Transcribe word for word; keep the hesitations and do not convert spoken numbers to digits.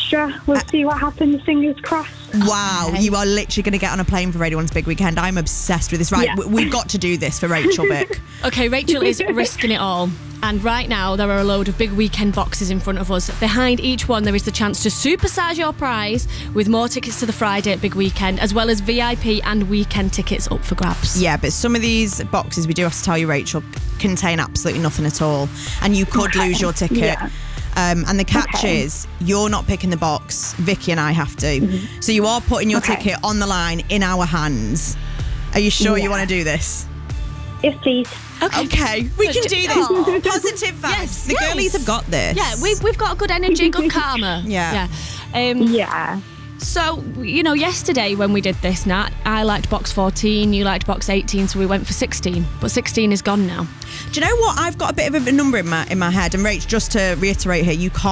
extra. We'll uh, see what happens, fingers crossed. Wow, okay. You are literally going to get on a plane for Radio One's Big Weekend. I'm obsessed with this. Right, yeah. We've got to do this for Rachel, Vic. Okay, Rachel is risking it all. And right now, there are a load of big weekend boxes in front of us. Behind each one, there is the chance to supersize your prize with more tickets to the Friday at Big Weekend, as well as V I P and weekend tickets up for grabs. Yeah, but some of these boxes, we do have to tell you, Rachel, contain absolutely nothing at all. And you could okay. lose your ticket. Yeah. Um, and the catch okay. is, you're not picking the box. Vicky and I have to. Mm-hmm. So you are putting your okay. ticket on the line in our hands. Are you sure yeah. you want to do this? Yes, please. Okay, okay. we can do this. Aww. Positive vibes. Yes, the yes. girlies have got this. Yeah, we've, we've got good energy, good karma. Yeah. Yeah. Um, yeah. So, you know, yesterday when we did this, Nat, I liked box fourteen, you liked box eighteen, so we went for sixteen. But sixteen is gone now. Do you know what? I've got a bit of a number in my in my head. And Rach, just to reiterate here, you can't